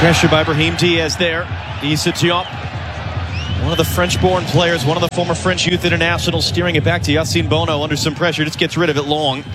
Pressure by Brahim Diaz there. Issa Diop, one of the French-born players, one of the former French youth internationals, steering it back to Yacine Bono under some pressure. Just gets rid of it long.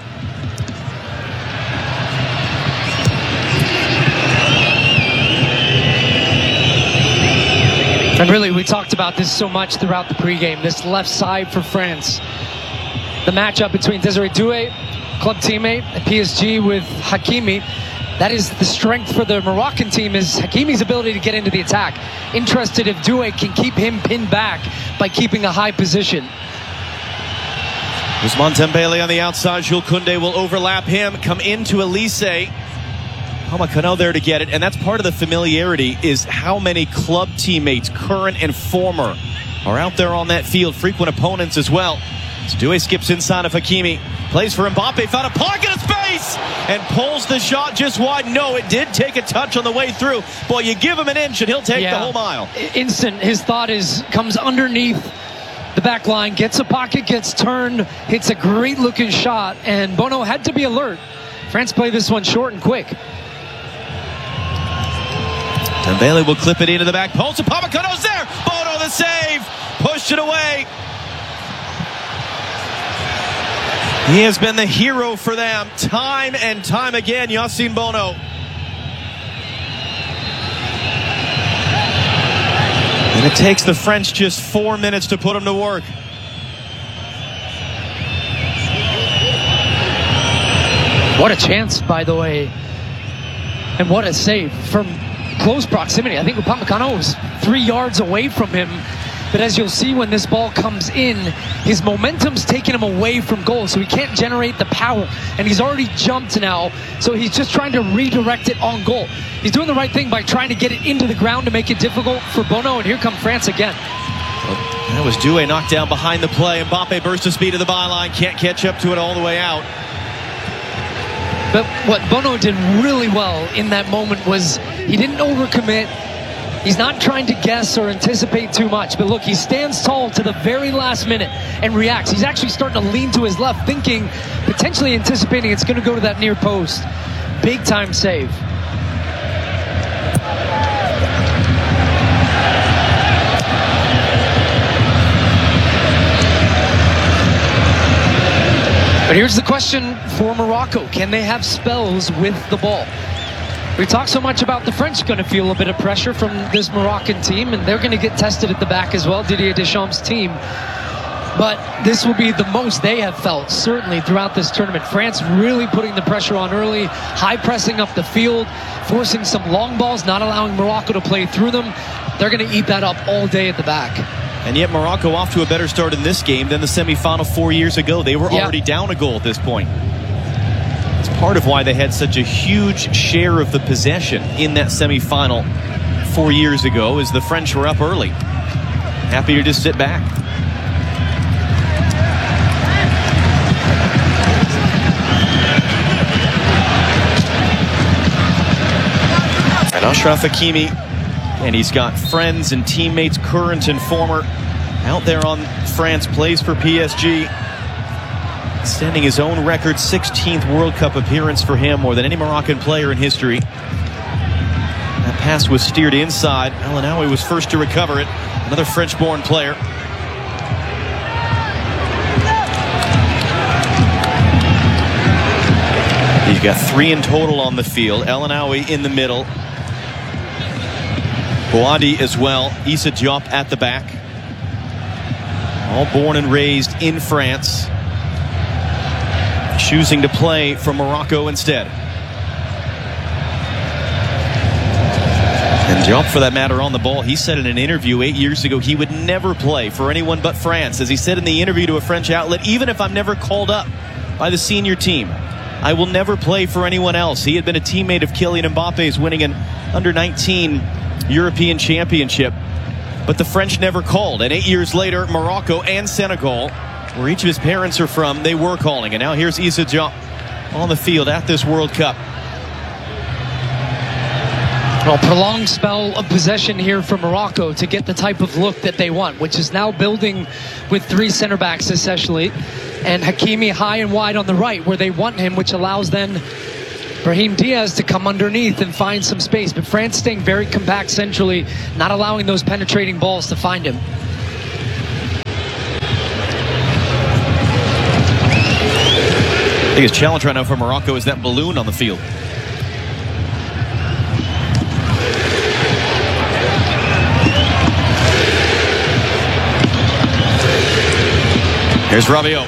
And really, we talked about this so much throughout the pregame. This left side for France. The matchup between Desiree Doué, club teammate at PSG, with Hakimi. That is the strength for the Moroccan team, is Hakimi's ability to get into the attack. Interested if Doué can keep him pinned back by keeping a high position. Ousmane Dembele on the outside. Jules Koundé will overlap him, come into Elise. Upamecano there to get it, and that's part of the familiarity, is how many club teammates, current and former, are out there on that field, frequent opponents as well. So Doué skips inside of Hakimi, plays for Mbappe, found a pocket of space, and pulls the shot just wide. No, it did take a touch on the way through. Boy, you give him an inch and he'll take the whole mile. Instant, his thought comes underneath the back line, gets a pocket, gets turned, hits a great looking shot, and Bono had to be alert. France play this one short and quick. Dembele will clip it into the back post. Upamecano's there. Bono the save. Pushed it away. He has been the hero for them time and time again, Yacine Bono. And it takes the French just 4 minutes to put him to work. What a chance, by the way. And what a save from close proximity. I think Upamecano was 3 yards away from him. But as you'll see, when this ball comes in, his momentum's taking him away from goal, so he can't generate the power. And he's already jumped now, so he's just trying to redirect it on goal. He's doing the right thing by trying to get it into the ground to make it difficult for Bono, and here come France again. That was Doué knocked down behind the play. Mbappe burst to speed to the byline, can't catch up to it all the way out. But what Bono did really well in that moment was he didn't overcommit. He's not trying to guess or anticipate too much. But look, he stands tall to the very last minute and reacts. He's actually starting to lean to his left, thinking, potentially anticipating it's going to go to that near post. Big time save. But here's the question for Morocco. Can they have spells with the ball? We talk so much about the French going to feel a bit of pressure from this Moroccan team, and they're going to get tested at the back as well, Didier Deschamps' team. But this will be the most they have felt, certainly, throughout this tournament. France really putting the pressure on early, high pressing up the field, forcing some long balls, not allowing Morocco to play through them. They're going to eat that up all day at the back. And yet Morocco off to a better start in this game than the semifinal 4 years ago. They were already down a goal at this point. It's part of why they had such a huge share of the possession in that semifinal 4 years ago, as the French were up early. Happy to just sit back. And Achraf Hakimi, and he's got friends and teammates, current and former, out there on France, plays for PSG. Extending his own record, 16th World Cup appearance for him, more than any Moroccan player in history. That pass was steered inside. El Anaoui was first to recover it. Another French-born player. He's got 3 in total on the field. El Anaoui in the middle. Bouhaddi as well. Issa Diop at the back. All born and raised in France, choosing to play for Morocco instead. And Diop, for that matter, on the ball. He said in an interview 8 years ago he would never play for anyone but France. As he said in the interview to a French outlet, even if I'm never called up by the senior team, I will never play for anyone else. He had been a teammate of Kylian Mbappe's, winning an under-19 European championship. But the French never called. And 8 years later, Morocco and Senegal, where each of his parents are from, they were calling. And now here's Issa Diop on the field at this World Cup. Well, prolonged spell of possession here for Morocco to get the type of look that they want, which is now building with 3 center backs essentially, and Hakimi high and wide on the right where they want him, which allows then Brahim Diaz to come underneath and find some space. But France staying very compact centrally, not allowing those penetrating balls to find him. I think his challenge right now for Morocco is that balloon on the field. Here's Rabiot.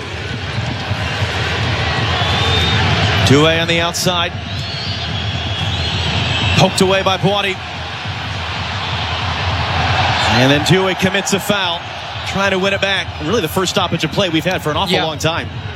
Toure on the outside. Poked away by Boadi. And then Toure commits a foul, trying to win it back. And really the first stoppage of play we've had for an awful long time.